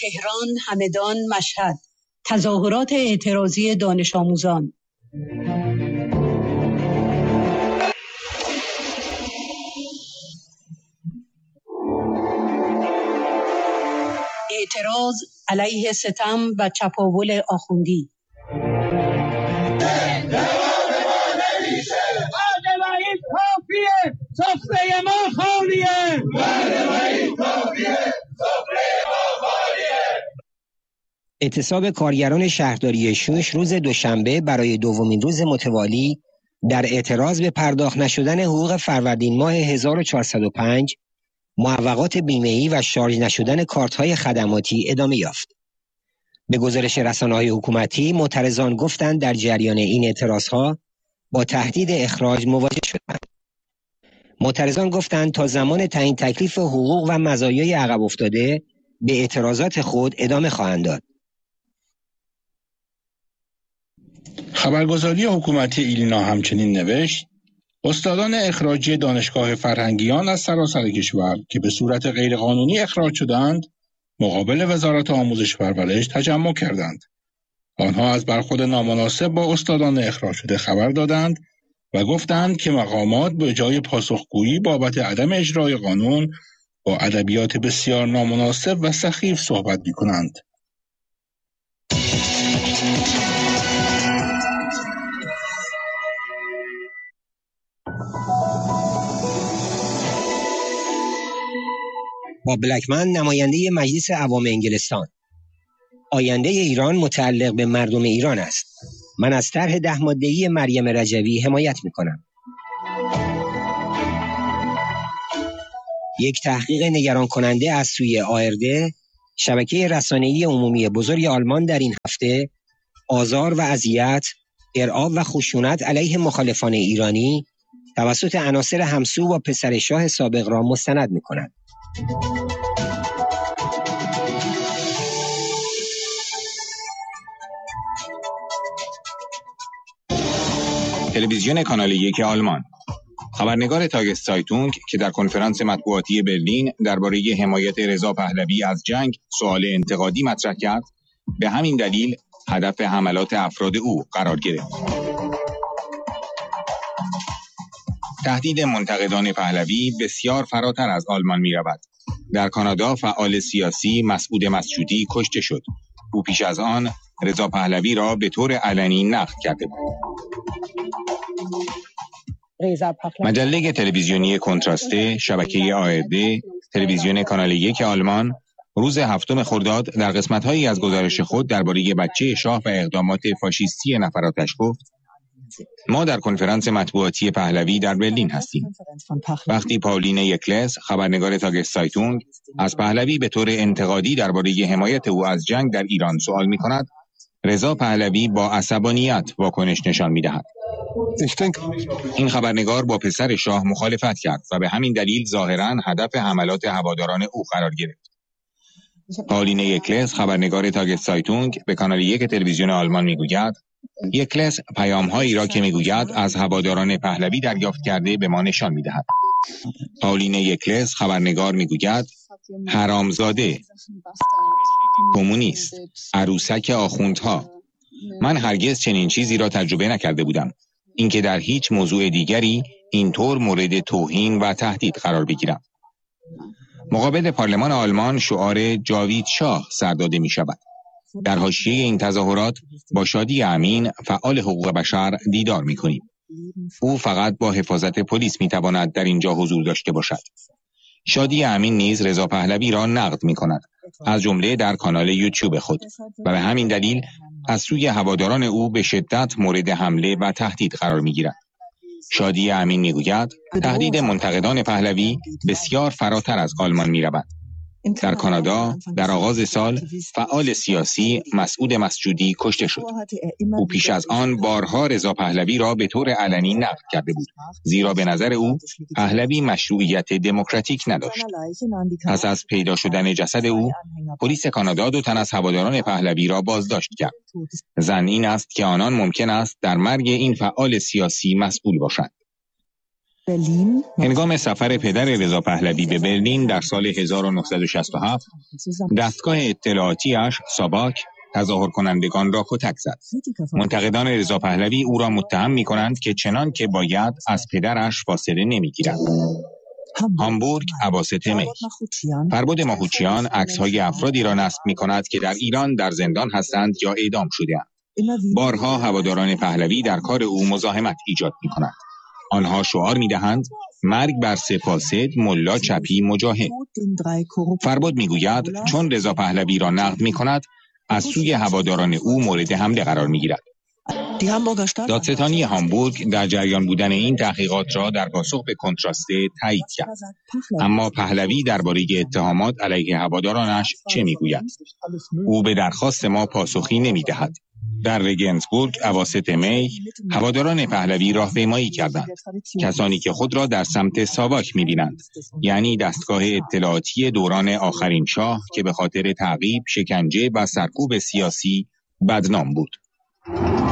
تهران، همدان، مشهد تظاهرات اعتراضی دانش آموزان. اعتراض علیه ستم و چپاول آخوندی. سفره ما خالیه. اعتصاب کارگران شهرداری شوش روز دوشنبه برای دومین روز متوالی در اعتراض به پرداخت نشدن حقوق فروردین ماه 1405 معوقات بیمه‌ای و شارژ نشدن کارت‌های خدماتی ادامه یافت. به گزارش رسانه‌های حکومتی، معترضان گفتند در جریان این اعتراضها با تهدید اخراج مواجه شدند. معترضان گفتند تا زمان تعیین تکلیف حقوق و مزایای عقب افتاده به اعتراضات خود ادامه خواهند داد. خبرگزاری حکومتی ایلینا همچنین نوشت: استادان اخراجی دانشگاه فرهنگیان از سراسر کشور که به صورت غیرقانونی اخراج شدند، مقابل وزارت آموزش و پرورش تجمع کردند. آنها از برخورد نامناسب با استادان اخراج شده خبر دادند و گفتند که مقامات به جای پاسخگویی بابت عدم اجرای قانون با ادبیات بسیار نامناسب و سخیف صحبت می‌کنند. با بلکمن، نماینده مجلس عوام انگلستان: آینده ایران متعلق به مردم ایران است. من از طرح 10 ماده‌ای مریم رجوی حمایت می‌کنم. یک تحقیق نگران کننده از سوی ARD، شبکه رسانه‌ای عمومی بزرگ آلمان، در این هفته آزار و اذیت، ارعاب و خشونت علیه مخالفان ایرانی توسط عناصر همسو با پسر شاه سابق را مستند می‌کند. تلویزیون کانال 1 آلمان. خبرنگار تاگستایتونگ که در کنفرانس مطبوعاتی برلین درباره حمایت رضا پهلوی از جنگ سوال انتقادی مطرح کرد، به همین دلیل هدف حملات افراد او قرار گرفت. تهدید منتقدان پهلوی بسیار فراتر از آلمان می رود. در کانادا فعال سیاسی مسعود مسجودی کشته شد. او پیش از آن رضا پهلوی را به طور علنی نقد کرده بود. مجله تلویزیونی کنتراسته، شبکه ARD، تلویزیون کانال 1 آلمان روز 7 خرداد در قسمت‌هایی از گزارش خود درباره بچه شاه و اقدامات فاشیستی نفراتش گفت: ما در کنفرانس مطبوعاتی پهلوی در برلین هستیم. وقتی پاولین یکلس، خبرنگار تاگستایتونگ، از پهلوی به طور انتقادی درباره حمایت او از جنگ در ایران سوال می‌کند، رضا پهلوی با عصبانیت واکنش نشان می‌دهد. این خبرنگار با پسر شاه مخالفت کرد و به همین دلیل ظاهراً هدف حملات هواداران او قرار گرفت. پاولین یکلس، خبرنگار تاگستایتونگ، به کانال 1 تلویزیون آلمان میگوید: یکلس پیام‌هایی را که میگوید از هواداران پهلوی دریافت کرده به ما نشان میدهد. پاولین یکلس، خبرنگار، میگوید: حرامزاده، کمونیست، عروسک آخوندها. من هرگز چنین چیزی را تجربه نکرده بودم. اینکه در هیچ موضوع دیگری اینطور مورد توهین و تهدید قرار بگیرم. مقابل پارلمان آلمان شعار جاوید شاه سر داده می شود. در حاشیه این تظاهرات با شادی امین، فعال حقوق بشر، دیدار می کنیم. او فقط با حفاظت پلیس می تواند در اینجا حضور داشته باشد. شادی امین نیز رضا پهلوی را نقد می کند، از جمله در کانال یوتیوب خود، و به همین دلیل از سوی هواداران او به شدت مورد حمله و تهدید قرار می گیرد. شادی امین می گوید: تهدید منتقدان پهلوی بسیار فراتر از آلمان می رود. در کانادا در آغاز سال فعال سیاسی مسعود مسجودی کشته شد. او پیش از آن بارها رضا پهلوی را به طور علنی نقد کرده بود، زیرا به نظر او پهلوی مشروعیت دموکراتیک نداشت. پس از پیدا شدن جسد او، پلیس کانادا 2 تن از هواداران پهلوی را بازداشت کرد. ظن این است که آنان ممکن است در مرگ این فعال سیاسی مسئول باشند. هنگام سفر پدر رضا پهلوی به برلین در سال 1967 دستگاه اطلاعاتیش ساواک تظاهر کنندگان را کتک زد. منتقدان رضا پهلوی او را متهم می کنند که چنان که باید از پدرش فاصله نمی گیرد. هامبورگ اواسط می. فربد ماهوچیان عکس‌های افرادی را نصب می کند که در ایران در زندان هستند یا اعدام شده‌اند. بارها هواداران پهلوی در کار او مزاحمت ایجاد می کنند. آنها شعار می دهند مرگ بر سپاسد ملا چپی مجاهد. فربد می گوید چون رضا پهلوی را نقد می کند از سوی هواداران او مورد حمله قرار می گیرد. دادستانی هامبورگ در جریان بودن این تحقیقات را در پاسخ به کنتراسته تایید کرد. اما پهلوی درباره اتهامات علیه هوادارانش چه میگوید؟ او به درخواست ما پاسخی نمیدهد. در رگنسبورگ اواسط می هواداران پهلوی راهپیمایی کردند، کسانی که خود را در سمت ساواک می‌بینند، یعنی دستگاه اطلاعاتی دوران آخرین شاه که به خاطر تعقیب، شکنجه و سرکوب سیاسی بدنام بود.